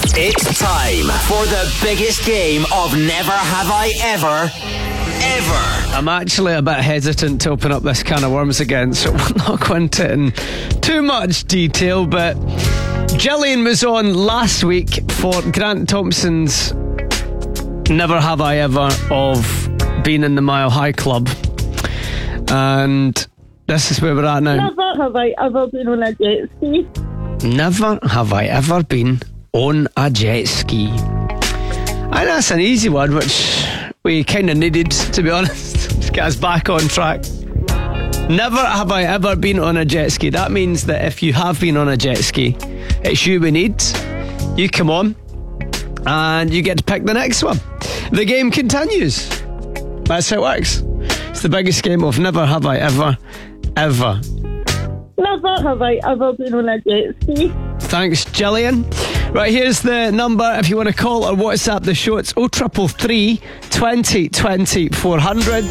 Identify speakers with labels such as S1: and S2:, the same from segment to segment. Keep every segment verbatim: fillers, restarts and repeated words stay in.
S1: It's time for the biggest game of Never Have I Ever, ever.
S2: I'm actually a bit hesitant to open up this can of worms again, so we're not going into it in too much detail, but Gillian was on last week for Grant Thompson's Never Have I Ever of being in the Mile High Club, and this is where we're at now.
S3: Never have I ever been on a jet ski.
S2: Never have I ever been on a jet ski. I think that's an easy one, which we kind of needed, to be honest, to get us back on track. Never have I ever been on a jet ski. That means that if you have been on a jet ski, it's you we need. You come on and you get to pick the next one. The game continues. That's how it works. It's the biggest game of Never Have I Ever, ever.
S3: Never have I ever been on a jet ski.
S2: Thanks, Gillian. Right, here's the number if you want to call or WhatsApp the show. It's oh triple three, twenty, twenty, four hundred.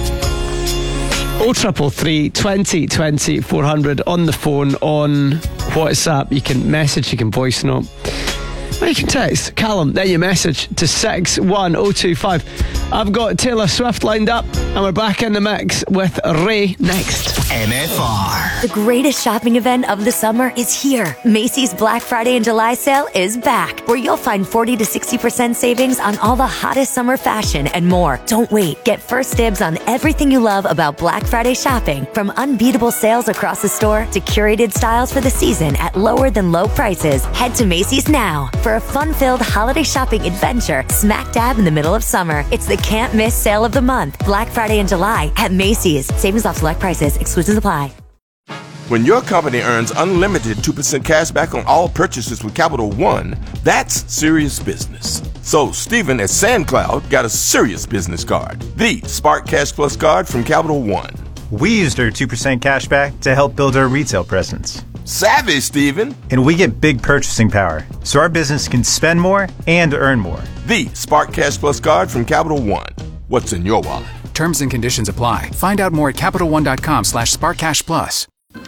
S2: oh triple three, twenty, twenty, four hundred on the phone, on WhatsApp. You can message, you can voice note. Or you can text Callum, then you message to six one oh two five. I've got Taylor Swift lined up, and we're back in the mix with Ray next.
S1: M F R.
S4: The greatest shopping event of the summer is here. Macy's Black Friday and July sale is back, where you'll find forty to sixty percent savings on all the hottest summer fashion and more. Don't wait. Get first dibs on everything you love about Black Friday shopping, from unbeatable sales across the store to curated styles for the season at lower than low prices. Head to Macy's now for a fun-filled holiday shopping adventure smack dab in the middle of summer. It's the can't miss sale of the month. Black Friday and July at Macy's. Savings off select prices. Exclusions apply.
S5: When your company earns unlimited two percent cash back on all purchases with Capital One, that's serious business. So Stephen at SandCloud got a serious business card, the Spark Cash Plus card from Capital One.
S6: We used our two percent cash back to help build our retail presence.
S5: Savvy, Stephen.
S6: And we get big purchasing power, so our business can spend more and earn more.
S5: The Spark Cash Plus card from Capital One. What's in your wallet?
S7: Terms and conditions apply. Find out more at CapitalOne.com slash SparkCashPlus.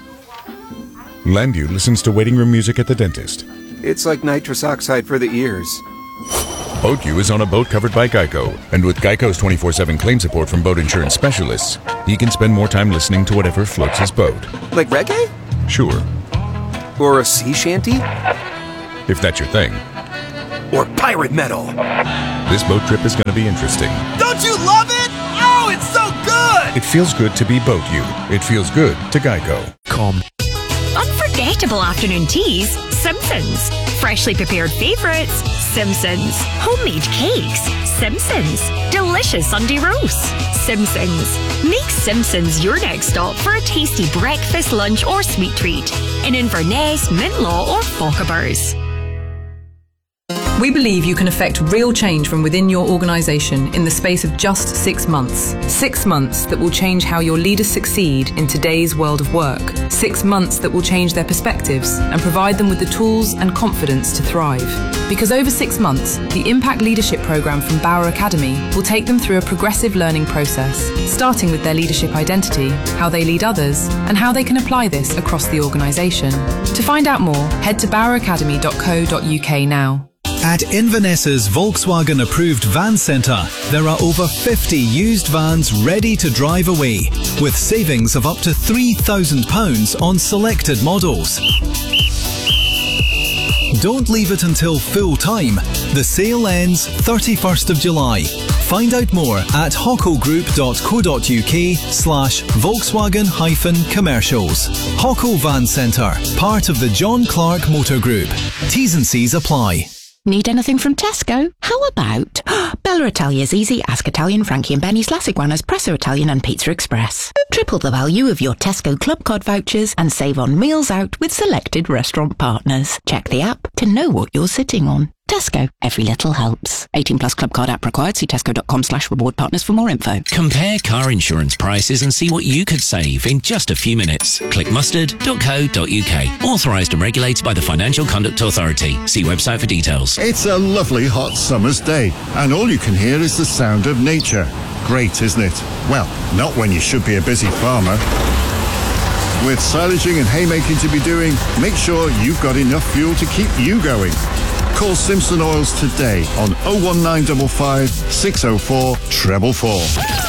S8: Landu listens to waiting room music at the dentist.
S9: It's like nitrous oxide for the ears.
S8: BoatU is on a boat covered by Geico, and with Geico's twenty-four seven claim support from boat insurance specialists, he can spend more time listening to whatever floats his boat.
S9: Like reggae?
S8: Sure.
S9: Or a sea shanty?
S8: If that's your thing.
S9: Or pirate metal.
S8: This boat trip is going to be interesting.
S10: Don't you love it? Oh, it's so good!
S8: It feels good to be BoatU. It feels good to Geico. Com.
S11: Unforgettable afternoon teas, Simpsons. Freshly prepared favourites, Simpsons. Homemade cakes, Simpsons. Delicious Sunday roasts, Simpsons. Make Simpsons your next stop for a tasty breakfast, lunch or sweet treat in Inverness, Mintlaw or Fochabers.
S12: We believe you can affect real change from within your organisation in the space of just six months. Six months that will change how your leaders succeed in today's world of work. Six months that will change their perspectives and provide them with the tools and confidence to thrive. Because over six months, the Impact Leadership Programme from Bauer Academy will take them through a progressive learning process, starting with their leadership identity, how they lead others, and how they can apply this across the organisation. To find out more, head to bauer academy dot co dot uk now.
S13: At Inverness's Volkswagen approved van centre, there are over fifty used vans ready to drive away, with savings of up to three thousand pounds on selected models. Don't leave it until full time. The sale ends thirty-first of July. Find out more at hockogroup dot co dot uk slash Volkswagen hyphen commercials. Hocko Van Centre, part of the John Clark Motor Group. T's and C's apply.
S14: Need anything from Tesco? How about Bella Italia's Easy, Ask Italian, Frankie and Benny's, La Iguana's, Presso Italian and Pizza Express. Triple the value of your Tesco Club Card vouchers and save on meals out with selected restaurant partners. Check the app to know what you're sitting on. Tesco, every little helps. eighteen plus Club Card app required. See tesco.com slash reward partners for more info.
S15: Compare car insurance prices and see what you could save in just a few minutes. Click mustard dot co dot uk. Authorised and regulated by the Financial Conduct Authority. See website for details.
S16: It's a lovely hot summer's day, and all you can hear is the sound of nature. Great, isn't it? Well, not when you should be a busy farmer. With silaging and haymaking to be doing, make sure you've got enough fuel to keep you going. Call Simpson Oils today on oh one nine five five, six oh four, four four four.